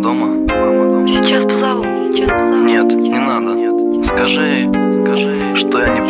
дома? Сейчас позову. Нет, не надо. Скажи, что я не